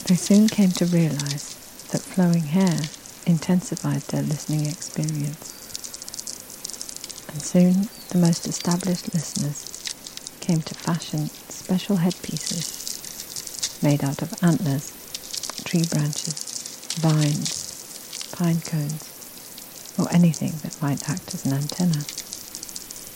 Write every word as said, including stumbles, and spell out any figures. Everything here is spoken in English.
They soon came to realize that flowing hair intensified their listening experience. And soon the most established listeners came to fashion special headpieces made out of antlers, tree branches, vines, pine cones, or anything that might act as an antenna.